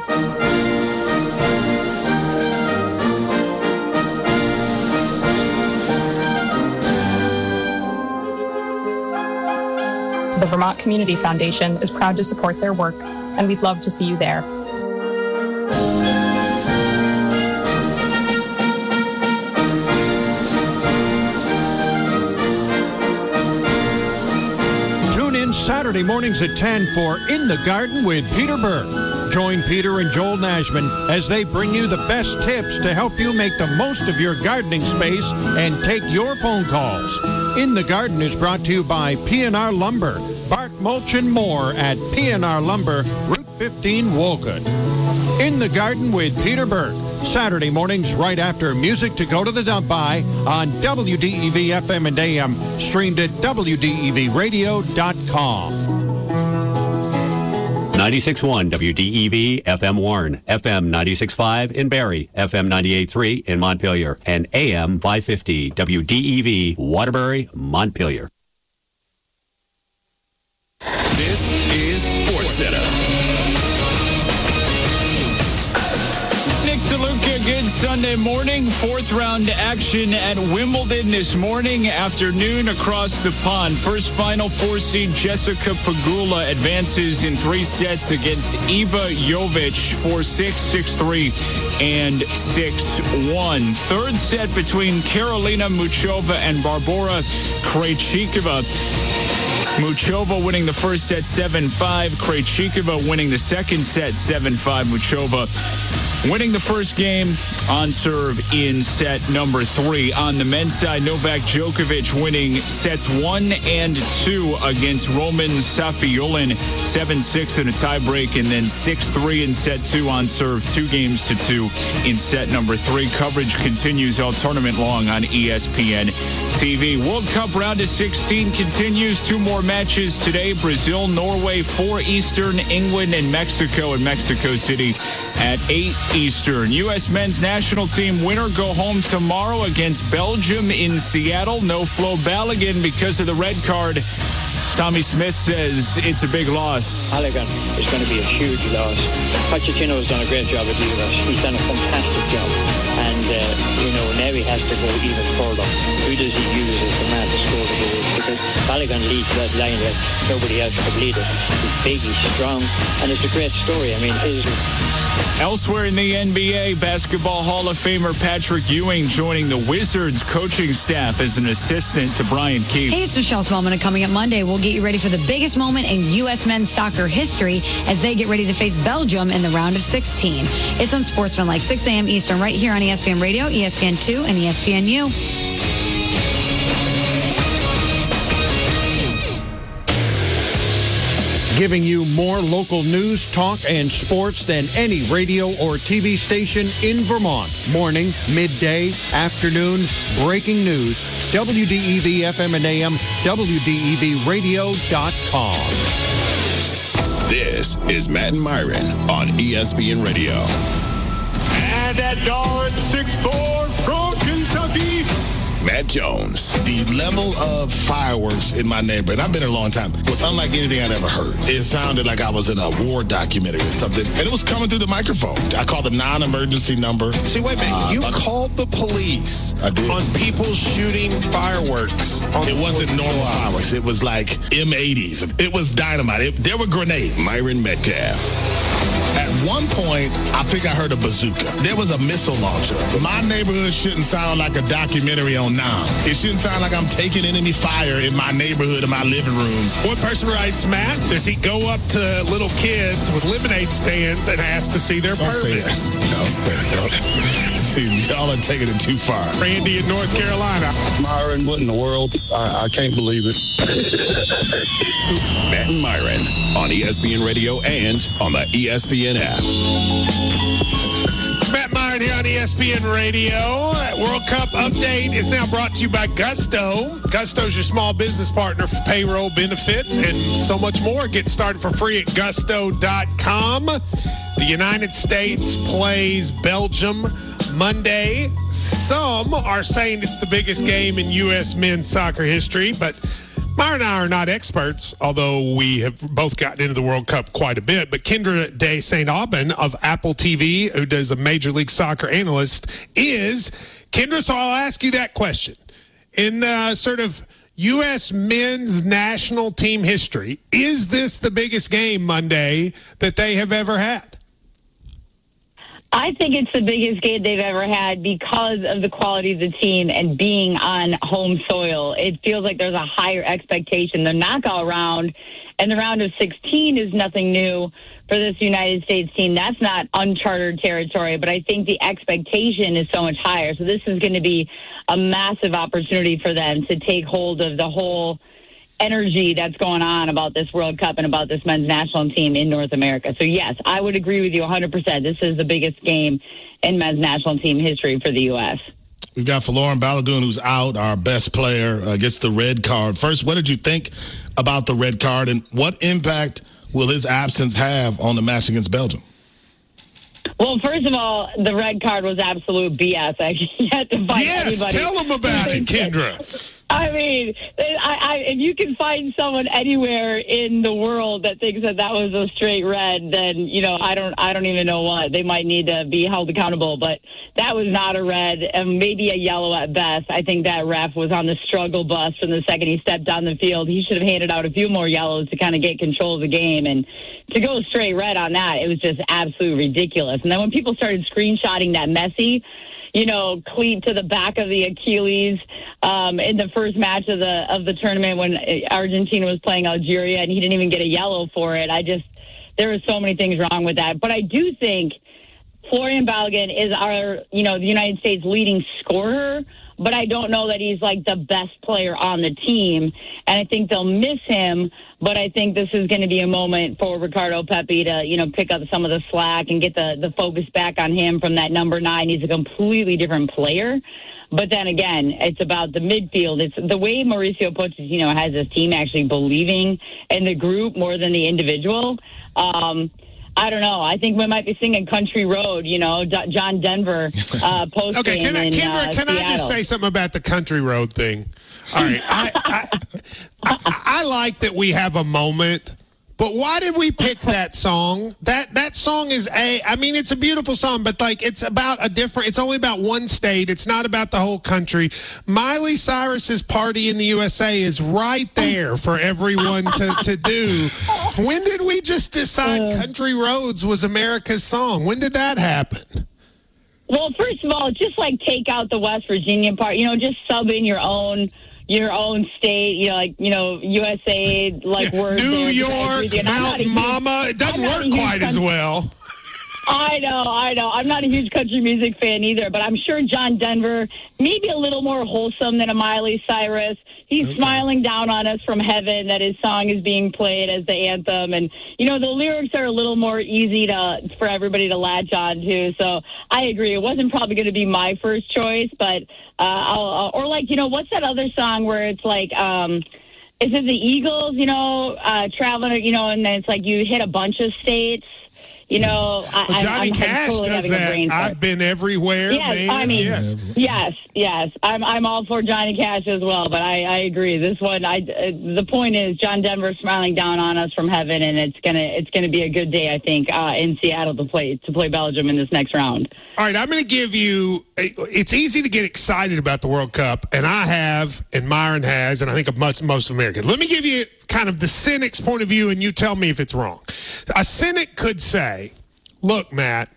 The Vermont Community Foundation is proud to support their work, and we'd love to see you there. Tune in Saturday mornings at ten for In the Garden with Peter Burke. Join Peter and Joel Nashman as they bring you the best tips to help you make the most of your gardening space and take your phone calls. In the Garden is brought to you by P and R Lumber. Bark, mulch, and more at P and R Lumber, Route fifteen, Wolcott. In the Garden with Peter Burke. Saturday mornings right after Music to Go to the Dump By on W D E V F M and A M, streamed at W D E V radio dot com. ninety-six point one W D E V F M Warren, F M ninety-six point five in Barrie, F M ninety-eight point three in Montpelier, and A M five fifty W D E V Waterbury, Montpelier. This is SportsCenter. Nick DeLuca, good Sunday morning. Fourth round action at Wimbledon this morning, afternoon across the pond. First Final Four seed Jessica Pegula advances in three sets against Iva Jovic, four six, six three, and six one. Third set between Karolina Muchova and Barbora Krejcikova. Muchova winning the first set seven five. Krejcikova winning the second set seven five. Muchova winning the first game on serve in set number three. On the men's side, Novak Djokovic winning sets one and two against Roman Safiullin, seven six in a tiebreak, and then six three in set two on serve, two games to two in set number three. Coverage continues all tournament long on E S P N T V. World Cup round of sixteen continues. Two more matches today. Brazil, Norway, four Eastern, England, and Mexico in Mexico City at eight Eastern. U S men's national team winner go home tomorrow against Belgium in Seattle. No Flo Balogun because of the red card. Tommy Smith says it's a big loss. Balogun is going to be a huge loss. Pochettino has done a great job at the U S. He's done a fantastic job. And, uh, you know, now he has to go even further. Who does he use as the man to score the goals? Because Balogun leads that line like nobody else could lead it. He's big, he's strong, and it's a great story. I mean, his... Elsewhere in the N B A, Basketball Hall of Famer Patrick Ewing joining the Wizards coaching staff as an assistant to Brian Keefe. Hey, it's Michelle Smallman, and coming up Monday, we'll get you ready for the biggest moment in U S men's soccer history as they get ready to face Belgium in the round of sixteen. It's on Sportsmanlike, six a.m. Eastern, right here on E S P N Radio, E S P N two, and E S P N U. Giving you more local news, talk, and sports than any radio or T V station in Vermont. Morning, midday, afternoon, breaking news. W D E V F M and A M, W D E V radio dot com. This is Matt and Myron on E S P N Radio. And at Dart six four from Kentucky, Matt Jones. The level of fireworks in my neighborhood, I've been here a long time, was unlike anything I'd ever heard. It sounded like I was in a war documentary or something, and it was coming through the microphone. I called the non-emergency number. See, wait a minute. Uh, you called the police I did. on people shooting fireworks. On it wasn't normal fireworks. It was like M eighties. It was dynamite. It, there were grenades. Myron Metcalf. At one point, I think I heard a bazooka. There was a missile launcher. My neighborhood shouldn't sound like a documentary on Nam. It shouldn't sound like I'm taking enemy fire in my neighborhood, in my living room. One person writes, Matt, does he go up to little kids with lemonade stands and ask to see their Don't permits? Say Don't say that. See, y'all are taking it too far. Randy in North Carolina. Myron, what in the world? I, I can't believe it. Matt and Myron on E S P N Radio and on the E S P N app. It's Matt Myron here on E S P N Radio. World Cup update is now brought to you by Gusto. Gusto's your small business partner for payroll benefits and so much more. Get started for free at gusto dot com. The United States plays Belgium Monday. Some are saying it's the biggest game in U S men's soccer history, but Myron and I are not experts, although we have both gotten into the World Cup quite a bit. But Kendra de Saint Aubin of Apple T V, who does a Major League Soccer analyst, is. Kendra, so I'll ask you that question. In uh, sort of U S men's national team history, is this the biggest game Monday that they have ever had? I think it's the biggest game they've ever had because of the quality of the team and being on home soil. It feels like there's a higher expectation. The knockout round and the round of sixteen is nothing new for this United States team. That's not uncharted territory, but I think the expectation is so much higher. So this is going to be a massive opportunity for them to take hold of the whole energy that's going on about this World Cup and about this men's national team in North America. So, yes, I would agree with you one hundred percent. This is the biggest game in men's national team history for the U S. We've got Folarin Balogun, who's out, our best player, uh, gets the red card. First, what did you think about the red card, and what impact will his absence have on the match against Belgium? Well, first of all, the red card was absolute B S. I can't find yes, anybody. Tell them about it, Kendra. I mean, I, I, if you can find someone anywhere in the world that thinks that that was a straight red, then you know I don't, I don't even know what they might need to be held accountable. But that was not a red, and maybe a yellow at best. I think that ref was on the struggle bus from the second he stepped on the field. He should have handed out a few more yellows to kind of get control of the game, and to go straight red on that, it was just absolutely ridiculous. And then when people started screenshotting that Messi you know, cleat to the back of the Achilles um, in the first match of the of the tournament when Argentina was playing Algeria, and he didn't even get a yellow for it. I just, there were so many things wrong with that. But I do think Florian Balogun is our, you know, the United States leading scorer, but I don't know that he's like the best player on the team. And I think they'll miss him, but I think this is going to be a moment for Ricardo Pepi to, you know, pick up some of the slack and get the, the focus back on him from that number nine. He's a completely different player. But then again, it's about the midfield. It's the way Mauricio Pochettino has his team actually believing in the group more than the individual. Um, I don't know. I think we might be singing Country Road, you know, D- John Denver uh, post Okay, can, I, in, Kendra, uh, can I just say something about the Country Road thing? All right. I, I, I, I like that we have a moment, but why did we pick that song? That that song is a, I mean, it's a beautiful song, but like it's about a different, it's only about one state. It's not about the whole country. Miley Cyrus's Party in the U S A is right there for everyone to, to do. When did we just decide Country Roads was America's song? When did that happen? Well, first of all, just like take out the West Virginia part, you know, just sub in your own your own state, you know, like, you know, U S A, like yeah, words. New there, York, Mountain Mama. It doesn't work quite as well. I know, I know. I'm not a huge country music fan either, but I'm sure John Denver, maybe a little more wholesome than a Miley Cyrus. He's okay. smiling down on us from heaven that his song is being played as the anthem. And, you know, the lyrics are a little more easy to for everybody to latch on to. So I agree. It wasn't probably going to be my first choice, but, uh, I'll, I'll, or like, you know, what's that other song where it's like, um, is it the Eagles, you know, uh, traveling, you know, and then it's like you hit a bunch of states. You know, I, well, Johnny I'm, I'm Cash totally does that. I've been everywhere. Yes, man. I mean, yes, yes, yes. I'm I'm all for Johnny Cash as well, but I, I agree. This one, I uh, the point is John Denver smiling down on us from heaven, and it's gonna it's gonna be a good day, I think, uh, in Seattle to play to play Belgium in this next round. All right, I'm going to give you. It's easy to get excited about the World Cup, and I have, and Myron has, and I think of much most Americans. Let me give you kind of the cynic's point of view, and you tell me if it's wrong. A cynic could say, look, Matt,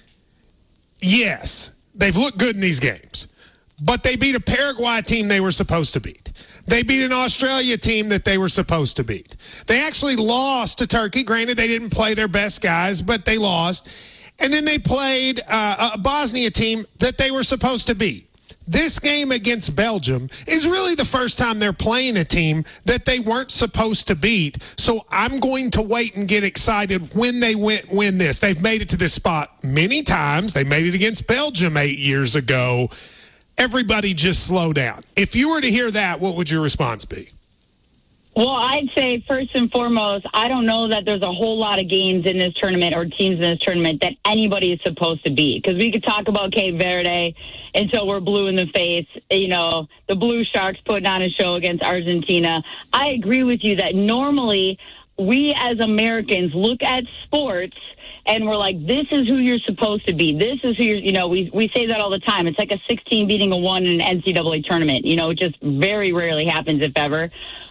yes, they've looked good in these games, but they beat a Paraguay team they were supposed to beat. They beat an Australia team that they were supposed to beat. They actually lost to Turkey. Granted, they didn't play their best guys, but they lost. And then they played uh, a Bosnia team that they were supposed to beat. This game against Belgium is really the first time they're playing a team that they weren't supposed to beat. So I'm going to wait and get excited when they win, win this. They've made it to this spot many times. They made it against Belgium eight years ago. Everybody just slow down. If you were to hear that, what would your response be? Well, I'd say first and foremost, I don't know that there's a whole lot of games in this tournament or teams in this tournament that anybody is supposed to beat. Because we could talk about Cape Verde until we're blue in the face. You know, the Blue Sharks putting on a show against Argentina. I agree with you that normally we as Americans look at sports and we're like, this is who you're supposed to be. This is who you're, you know, we we say that all the time. It's like a sixteen beating a one in an N C double A tournament. You know, it just very rarely happens, if ever.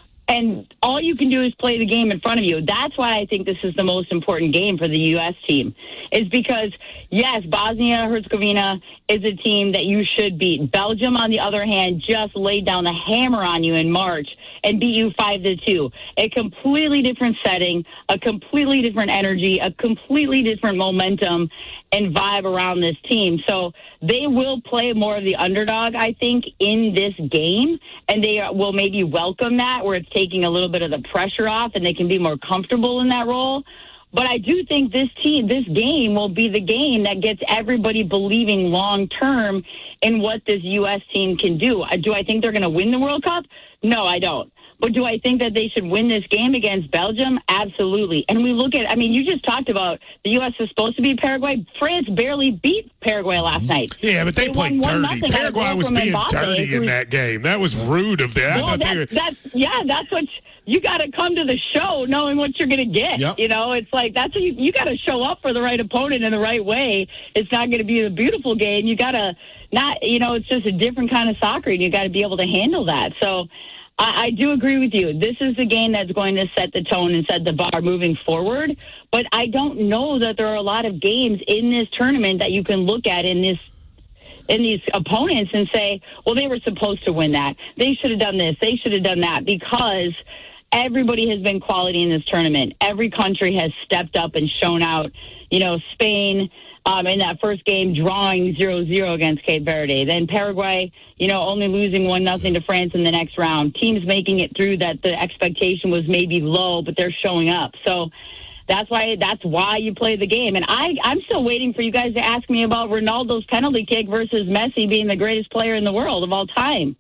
And all you can do is play the game in front of you. That's why I think this is the most important game for the U S team, is because, yes, Bosnia-Herzegovina is a team that you should beat. Belgium, on the other hand, just laid down the hammer on you in March and beat you five to two. A completely different setting, a completely different energy, a completely different momentum and vibe around this team. So they will play more of the underdog, I think, in this game, and they will maybe welcome that, where it's taking a little bit of the pressure off and they can be more comfortable in that role. But I do think this team, this game will be the game that gets everybody believing long term in what this U S team can do. Do I think they're going to win the World Cup? No, I don't. But do I think that they should win this game against Belgium? Absolutely. And we look at, I mean, you just talked about the U S is supposed to beat Paraguay. France barely beat Paraguay last night. Yeah, but they, they played dirty. Paraguay was being Mbappe. dirty in that game. That was rude of them. Well, that's, were... that's, yeah, that's what you got to come to the show knowing what you're going to get. Yep. You know, it's like that's what you, you got to show up for the right opponent in the right way. It's not going to be a beautiful game. You got to not, you know, it's just a different kind of soccer, and you got to be able to handle that. So I, I do agree with you. This is the game that's going to set the tone and set the bar moving forward. But I don't know that there are a lot of games in this tournament that you can look at in this in these opponents and say, well, they were supposed to win that. They should have done this. They should have done that, because everybody has been quality in this tournament. Every country has stepped up and shown out. You know, Spain um, in that first game drawing zero zero against Cape Verde. Then Paraguay, you know, only losing one nothing to France in the next round. Teams making it through that the expectation was maybe low, but they're showing up. So that's why that's why you play the game. And I, I'm still waiting for you guys to ask me about Ronaldo's penalty kick versus Messi being the greatest player in the world of all time.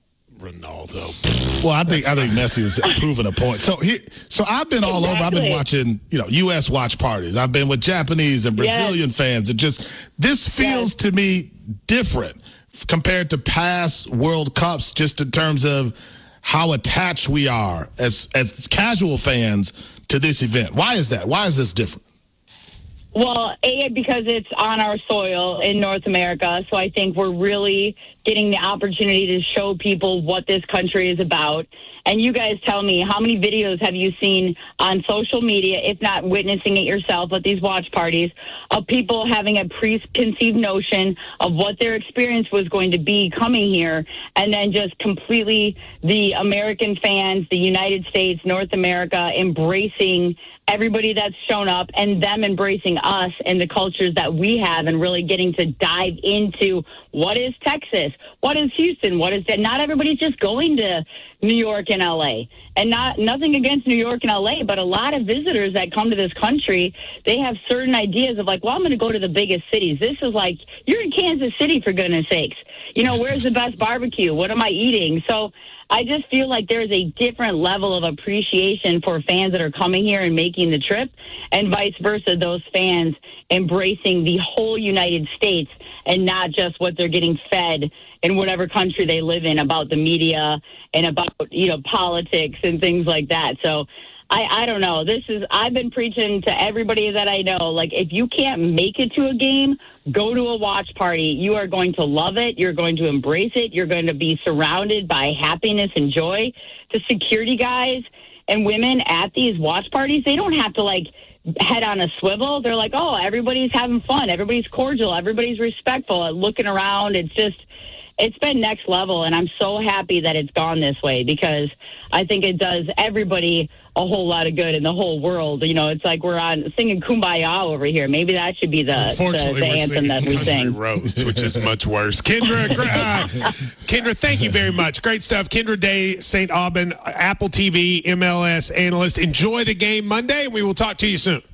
Ronaldo. Well, I think I think Messi is proving a point. So he, so I've been all exactly. over. I've been watching, you know, U S watch parties. I've been with Japanese and Brazilian yes. fans. It just this feels yes. to me different compared to past World Cups, just in terms of how attached we are as as casual fans to this event. Why is that? Why is this different? Well, A, because it's on our soil in North America, so I think we're really getting the opportunity to show people what this country is about. And you guys tell me, how many videos have you seen on social media, if not witnessing it yourself at these watch parties, of people having a preconceived notion of what their experience was going to be coming here, and then just completely the American fans, the United States, North America, embracing everybody that's shown up and them embracing us and the cultures that we have, and really getting to dive into what is Texas, what is Houston, what is that. Not everybody's just going to New York and L A, and not nothing against New York and L A, but a lot of visitors that come to this country, they have certain ideas of like, well, I'm going to go to the biggest cities. This is like, you're in Kansas City, for goodness sakes. You know, where's the best barbecue? What am I eating? So I just feel like there's a different level of appreciation for fans that are coming here and making the trip, and vice versa, those fans embracing the whole United States and not just what they're getting fed in whatever country they live in about the media and about, you know, politics and things like that. So I, I don't know. This is, I've been preaching to everybody that I know, like, if you can't make it to a game, go to a watch party. You are going to love it. You're going to embrace it. You're going to be surrounded by happiness and joy. The security guys and women at these watch parties, they don't have to, like, head on a swivel. They're like, oh, everybody's having fun. Everybody's cordial. Everybody's respectful. Looking around, it's just, it's been next level, and I'm so happy that it's gone this way, because I think it does everybody a whole lot of good in the whole world. You know, it's like we're on singing Kumbaya over here. Maybe that should be the, the, the anthem that we sing. Roads, which is much worse. Kendra, uh, Kendra, thank you very much. Great stuff. Kendra Day, Saint Aubin, Apple T V, M L S analyst. Enjoy the game Monday, and we will talk to you soon.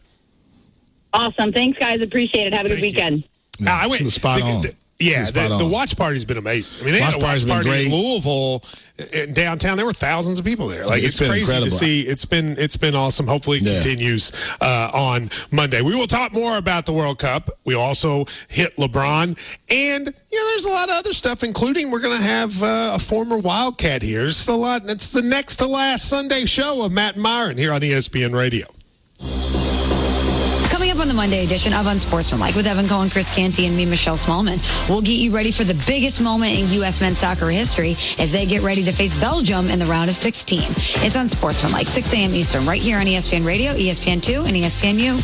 Awesome. Thanks, guys. Appreciate it. Have a good thank weekend. Yeah, uh, I went spot on. The, Yeah, the, the watch party's been amazing. I mean, they watch had a watch party in Louisville, in downtown. There were thousands of people there. Like, it's, it's crazy incredible. to see. It's been it's been awesome. Hopefully, it yeah. continues uh, on Monday. We will talk more about the World Cup. We also hit LeBron, and you know, there's a lot of other stuff, including we're going to have uh, a former Wildcat here. It's a lot. It's the next to last Sunday show of Matt and Myron here on E S P N Radio. Coming up on the Monday edition of Unsportsmanlike with Evan Cohen, Chris Canty, and me, Michelle Smallman, we'll get you ready for the biggest moment in U S men's soccer history as they get ready to face Belgium in the round of sixteen. It's Unsportsmanlike, six a.m. Eastern, right here on E S P N Radio, E S P N two, and E S P N U.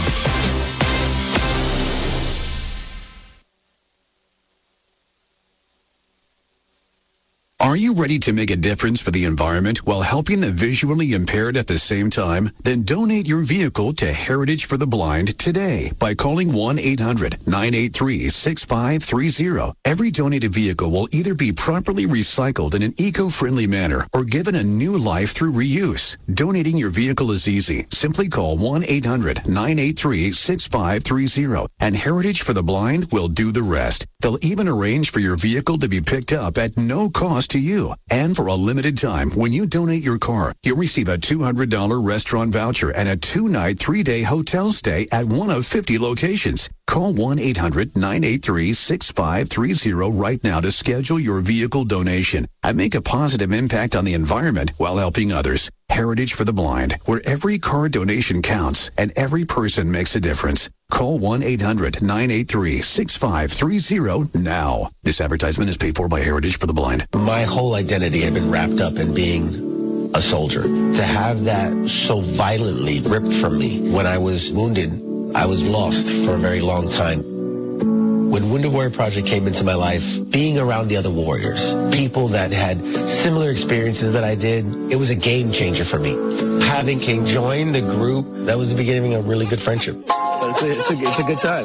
Are you ready to make a difference for the environment while helping the visually impaired at the same time? Then donate your vehicle to Heritage for the Blind today by calling one eight hundred nine eight three six five three zero. Every donated vehicle will either be properly recycled in an eco-friendly manner or given a new life through reuse. Donating your vehicle is easy. Simply call one eight hundred nine eight three six five three zero and Heritage for the Blind will do the rest. They'll even arrange for your vehicle to be picked up at no cost to you. And for a limited time, when you donate your car, you'll receive a two hundred dollars restaurant voucher and a two-night, three-day hotel stay at one of fifty locations. Call one eight hundred nine eight three six five three zero right now to schedule your vehicle donation and make a positive impact on the environment while helping others. Heritage for the Blind, where every car donation counts and every person makes a difference. Call one eight hundred nine eight three six five three zero now. This advertisement is paid for by Heritage for the Blind. My whole identity had been wrapped up in being a soldier. To have that so violently ripped from me when I was wounded, I was lost for a very long time. When Wounded Warrior Project came into my life, being around the other warriors, people that had similar experiences that I did, it was a game changer for me. Having King join the group, that was the beginning of a really good friendship. It's a, it's a, it's a good time.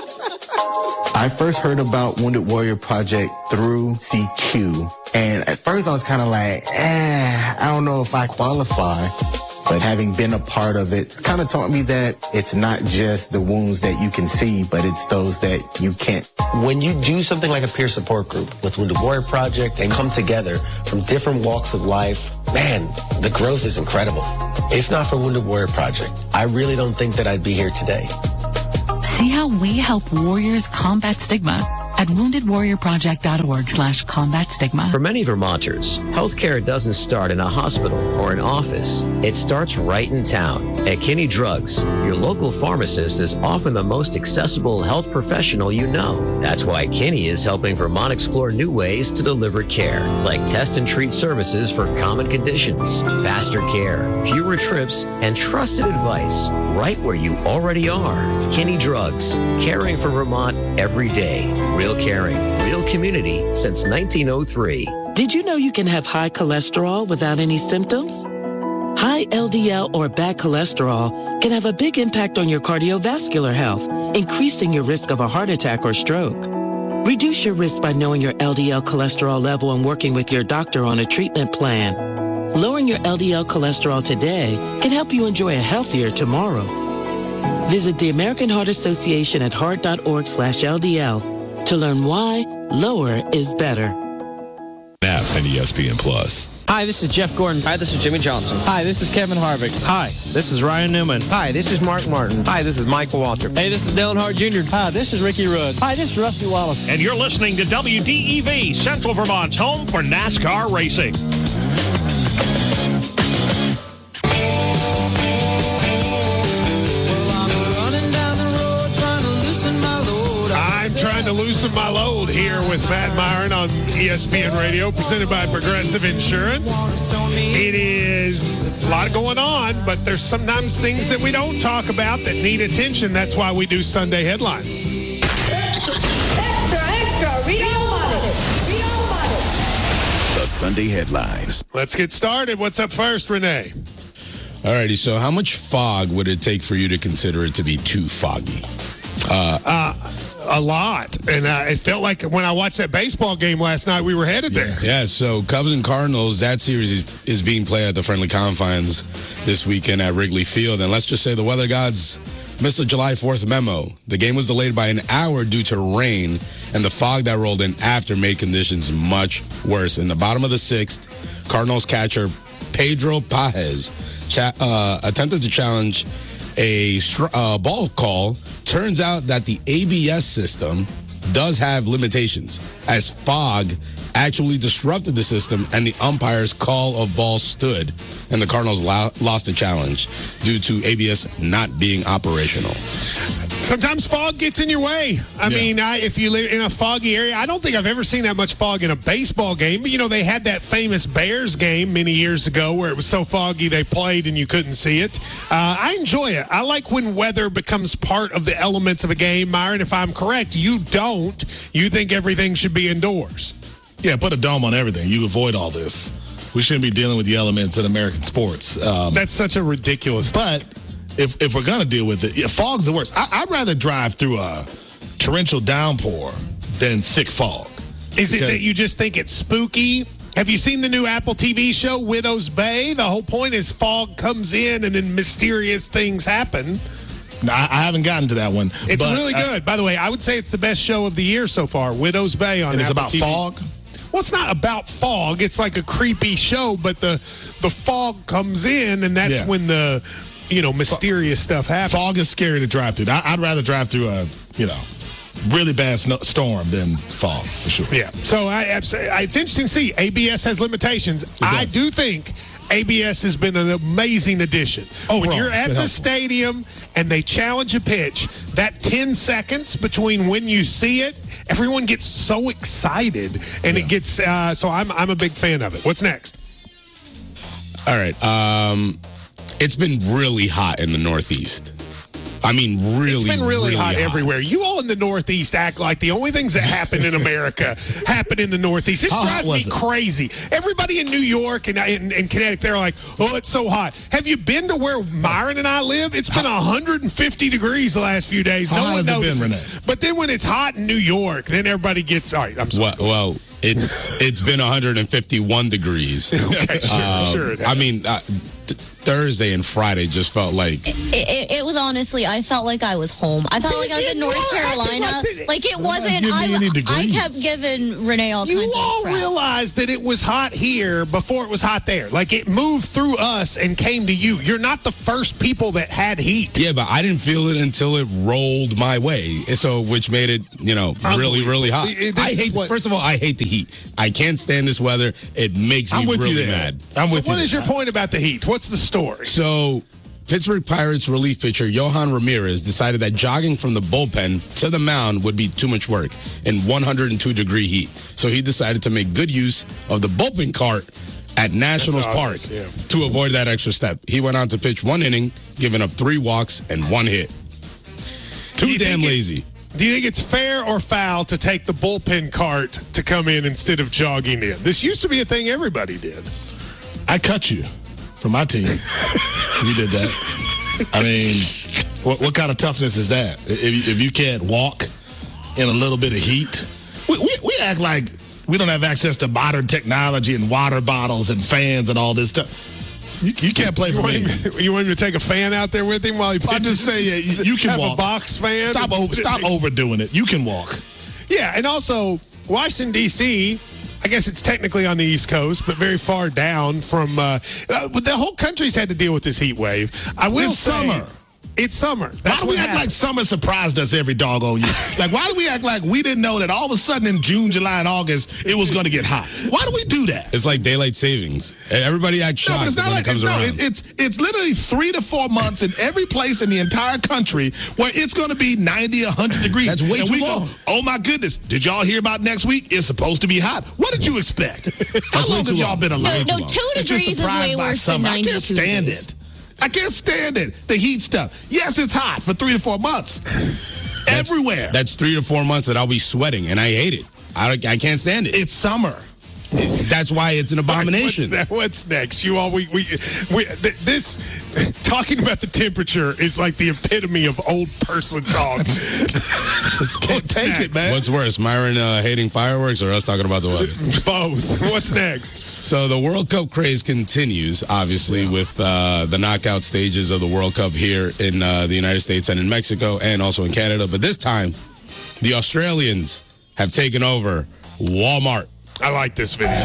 I first heard about Wounded Warrior Project through C Q. And at first I was kind of like, eh, I don't know if I qualify. But having been a part of it, it's kind of taught me that it's not just the wounds that you can see, but it's those that you can't. When you do something like a peer support group with Wounded Warrior Project and come together from different walks of life, man, the growth is incredible. If not for Wounded Warrior Project, I really don't think that I'd be here today. See how we help warriors combat stigma at wounded warrior project dot org slash combat stigma. For many Vermonters, healthcare doesn't start in a hospital or an office. It starts right in town. At Kinney Drugs, your local pharmacist is often the most accessible health professional you know. That's why Kinney is helping Vermont explore new ways to deliver care, like test and treat services for common conditions, faster care, fewer trips, and trusted advice right where you already are. Kinney Drugs, caring for Vermont every day. Real caring, real community since nineteen oh three. Did you know you can have high cholesterol without any symptoms? High L D L or bad cholesterol can have a big impact on your cardiovascular health, increasing your risk of a heart attack or stroke. Reduce your risk by knowing your L D L cholesterol level and working with your doctor on a treatment plan. Lowering your L D L cholesterol today can help you enjoy a healthier tomorrow. Visit the American Heart Association at heart dot org slash L D L to learn why lower is better. App and E S P N Plus. Hi, this is Jeff Gordon. Hi, this is Jimmy Johnson. Hi, this is Kevin Harvick. Hi, this is Ryan Newman. Hi, this is Mark Martin. Hi, this is Michael Walter. Hey, this is Dale Hart Junior Hi, this is Ricky Rudd. Hi, this is Rusty Wallace. And you're listening to W D E V, Central Vermont's home for NASCAR racing. Trying to loosen my load here with Matt Myron on E S P N Radio, presented by Progressive Insurance. It is a lot going on, but there's sometimes things that we don't talk about that need attention. That's why we do Sunday headlines. Extra, extra, read all about it. Read all about it. The Sunday headlines. Let's get started. What's up first, Renee? Alrighty, so how much fog would it take for you to consider it to be too foggy? Uh, uh A lot. And uh, it felt like when I watched that baseball game last night, we were headed yeah. there. Yeah, so Cubs and Cardinals, that series is, is being played at the Friendly Confines this weekend at Wrigley Field. And let's just say the weather gods missed a July fourth memo. The game was delayed by an hour due to rain, and the fog that rolled in after made conditions much worse. In the bottom of the sixth, Cardinals catcher Pedro Pajes cha- uh, attempted to challenge a uh, ball call. Turns out that the A B S system does have limitations, as fog actually disrupted the system and the umpire's call of ball stood, and the Cardinals lo- lost the challenge due to A B S not being operational. Sometimes fog gets in your way. I Yeah. mean, I, if you live in a foggy area, I don't think I've ever seen that much fog in a baseball game. But, you know, they had that famous Bears game many years ago where it was so foggy they played and you couldn't see it. Uh, I enjoy it. I like when weather becomes part of the elements of a game. Myron, if I'm correct, you don't. You think everything should be indoors. Yeah, put a dome on everything. You avoid all this. We shouldn't be dealing with the elements in American sports. Um, That's such a ridiculous But if if we're going to deal with it, yeah, fog's the worst. I, I'd rather drive through a torrential downpour than thick fog. Is it that you just think it's spooky? Have you seen the new Apple T V show, Widow's Bay? The whole point is fog comes in and then mysterious things happen. No, I, I haven't gotten to that one. It's but really good. I, By the way, I would say it's the best show of the year so far, Widow's Bay on and it's Apple about T V. fog? Well, it's not about fog. It's like a creepy show, but the the fog comes in, and that's Yeah. when the, you know, mysterious stuff happens. Fog is scary to drive through. I, I'd rather drive through a, you know, really bad snow, storm than fog, for sure. Yeah. So I, I, it's interesting to see. A B S has limitations. I do think A B S has been an amazing addition. Overall, when you're at it's the been stadium and they challenge a pitch, that ten seconds between when you see it, everyone gets so excited, and Yeah. it gets. Uh, so I'm I'm a big fan of it. What's next? All right. Um, it's been really hot in the Northeast. I mean, really, It's been really, really hot, hot everywhere. You all in the Northeast act like the only things that happen in America happen in the Northeast. It How hot drives me was it? crazy. Everybody in New York and, and, and Connecticut, they're like, oh, it's so hot. Have you been to where Myron and I live? It's been one hundred fifty degrees the last few days. How no hot one has it been, notices. Renee? But then when it's hot in New York, then everybody gets, all right, I'm sorry. Well, well it's it's been one hundred fifty-one degrees. Okay, sure, Um, sure it has. I mean, uh, th- Thursday and Friday just felt like It, it, it was honestly, I felt like I was home. I felt See, like I was in you North are acting Carolina. like that- Like it We're not wasn't. giving I, you any I degrees. kept giving Renee all You kinds all of crap. realized that it was hot here before it was hot there. Like it moved through us and came to you. You're not the first people that had heat. yeah, but I didn't feel it until it rolled my way. And so, which made it, you know, really, really hot. It- this I is hate. what- First of all, I hate the heat. I can't stand this weather. It makes me I'm with really you there. mad. I'm So with what you is there. your point about the heat? What's the story? So, Pittsburgh Pirates relief pitcher Johan Ramirez decided that jogging from the bullpen to the mound would be too much work in one hundred two degree heat. So he decided to make good use of the bullpen cart at Nationals That's Park obvious, yeah. to avoid that extra step. He went on to pitch one inning, giving up three walks and one hit. Do Too you damn think it- lazy. Do you think it's fair or foul to take the bullpen cart to come in instead of jogging in? This used to be a thing everybody did. I cut you from my team. You did that. I mean, what, what kind of toughness is that? If, you- if you can't walk in a little bit of heat, we, we, we act like we don't have access to modern technology and water bottles and fans and all this stuff. You, you can't play You for want, me. him, you want him to take a fan out there with him while he pitches? I'm just saying, yeah, you, you can have walk. a box fan. Stop and over, sit stop next- overdoing it. You can walk. Yeah, and also Washington D C. I guess it's technically on the East Coast, but very far down from. Uh, uh, the whole country's had to deal with this heat wave. I will It's say, summer. It's summer. That's Why do we what act like happens. summer surprised us every doggone year? Like, why do we act like we didn't know that all of a sudden in June, July, and August it was going to get hot? Why do we do that? It's like daylight savings. Everybody acts No, shocked but it's not when like it comes it's, no, around. it, it's it's literally three to four months in every place in the entire country where it's going to be ninety, one hundred degrees. That's way and too we long. Go, oh my goodness! Did y'all hear about next week? It's supposed to be hot. What did you expect? How way long too have y'all long. been alive? No, no, two That you're degrees is surprised way by worse than summer. I can't ninety-two stand degrees. it. I can't stand it. The heat stuff. Yes, it's hot for three to four months. Everywhere. That's three to four months that I'll be sweating, and I hate it. I, I can't stand it. It's summer. That's why it's an abomination. What's, that, what's next? You all we we we th- this talking about the temperature is like the epitome of old person talk. Just can't take next? it, man. What's worse, Myron uh, hating fireworks or us talking about the weather? Both. What's next? So the World Cup craze continues, obviously, with uh, the knockout stages of the World Cup here in uh, the United States and in Mexico and also in Canada. But this time, the Australians have taken over Walmart. I like this video.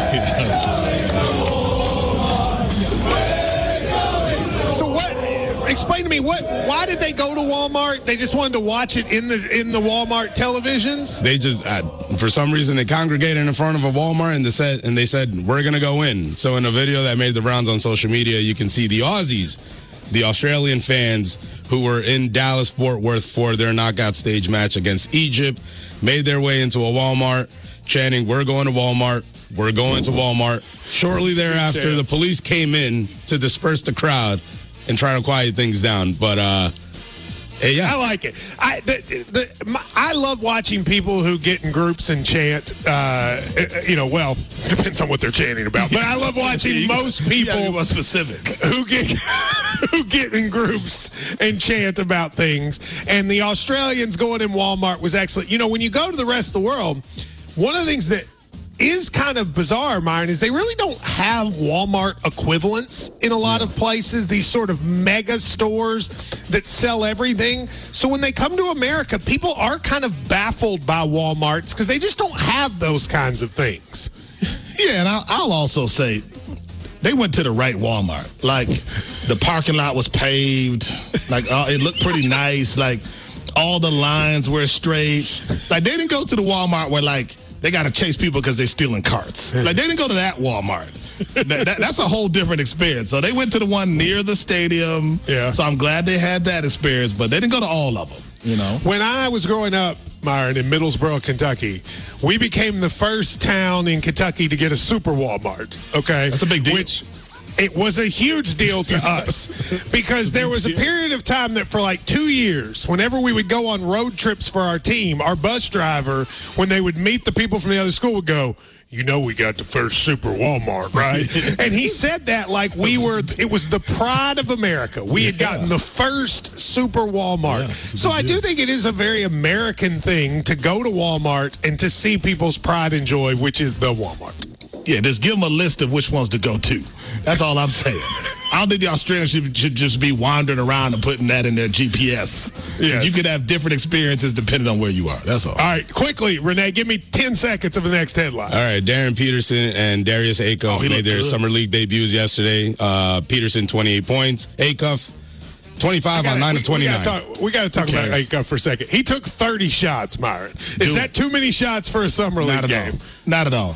So what? Explain to me what? Why did they go to Walmart? They just wanted to watch it in the in the Walmart televisions. They just, uh, for some reason, they congregated in front of a Walmart and they said, and they said, we're going to go in. So in a video that made the rounds on social media, you can see the Aussies, the Australian fans who were in Dallas, Fort Worth for their knockout stage match against Egypt, made their way into a Walmart, chanting, we're going to Walmart, we're going to Walmart. Shortly thereafter, the police came in to disperse the crowd and try to quiet things down. But, uh, hey, yeah. I like it. I the, the, my, I love watching people who get in groups and chant. Uh, you know, well, depends on what they're chanting about. But I love watching most people You gotta be more specific. who get who get in groups and chant about things. And the Australians going in Walmart was excellent. You know, when you go to the rest of the world, one of the things that is kind of bizarre, Myron, is they really don't have Walmart equivalents in a lot of places, these sort of mega stores that sell everything. So when they come to America, people are kind of baffled by Walmarts because they just don't have those kinds of things. Yeah, and I'll, I'll also say they went to the right Walmart. Like, the parking lot was paved. Like, uh, it looked pretty nice. Like, all the lines were straight. Like, they didn't go to the Walmart where, like, they got to chase people because they're stealing carts. Like, they didn't go to that Walmart. that, that, that's a whole different experience. So they went to the one near the stadium. Yeah. So I'm glad they had that experience, but they didn't go to all of them, you know. When I was growing up, Myron, in Middlesboro, Kentucky, we became the first town in Kentucky to get a super Walmart. Okay, That's a big deal. Which it was a huge deal to us because there was a period of time that for like two years, whenever we would go on road trips for our team, our bus driver, when they would meet the people from the other school, would go, you know, we got the first super Walmart, right? And he said that like we were, it was the pride of America. We had gotten the first super Walmart. Yeah, so I do think it is a very American thing to go to Walmart and to see people's pride and joy, which is the Walmart. Yeah, just give them a list of which ones to go to. That's all I'm saying. I don't think the Australians should, should just be wandering around and putting that in their G P S. Yes. You could have different experiences depending on where you are. That's all. All right, quickly, Renee, give me ten seconds of the next headline. All right, Darren Peterson and Darius Acuff oh, made their good. summer league debuts yesterday. Uh, Peterson, twenty-eight points. Acuff, twenty-five gotta, on nine we, of twenty-nine. We got to talk, talk about Acuff for a second. He took thirty shots, Myron. Is Dude, that too many shots for a summer league not game? All. Not at all.